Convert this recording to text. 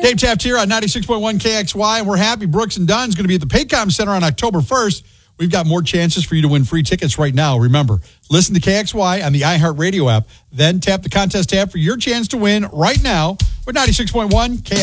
Dave Taft here on 96.1 KXY, and we're happy Brooks and Dunn's going to be at the Paycom Center on October 1st. We've got more chances for you to win free tickets right now. Remember, listen to KXY on the iHeartRadio app, then tap the contest tab for your chance to win right now with 96.1 KXY.